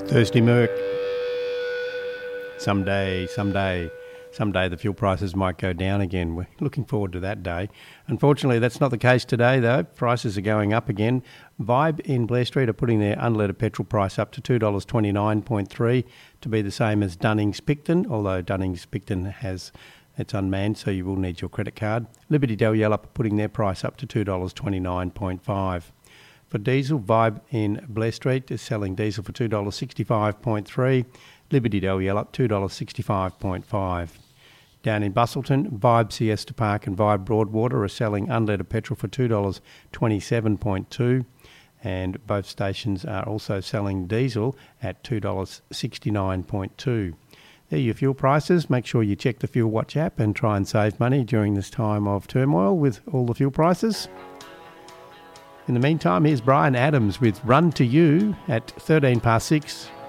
Thirsty Merc. Someday the fuel prices might go down again. We're looking forward to that day. Unfortunately, that's not the case today, though. Prices are going up again. Vibe in Blair Street are putting their unleaded petrol price up to $2.29.3 to be the same as Dunnings Picton, although Dunnings Picton it's unmanned, so you will need your credit card. Liberty Del Yellup are putting their price up to $2.29.5. For diesel, Vibe in Blair Street is selling diesel for $2.65.3. Liberty Del Yellup, $2.65.5. Down in Bustleton, Vibe Siesta Park and Vibe Broadwater are selling unleaded petrol for $2.27.2. And both stations are also selling diesel at $2.69.2. There are your fuel prices. Make sure you check the Fuel Watch app and try and save money during this time of turmoil with all the fuel prices. In the meantime, here's Brian Adams with Run to You at 13 past 6.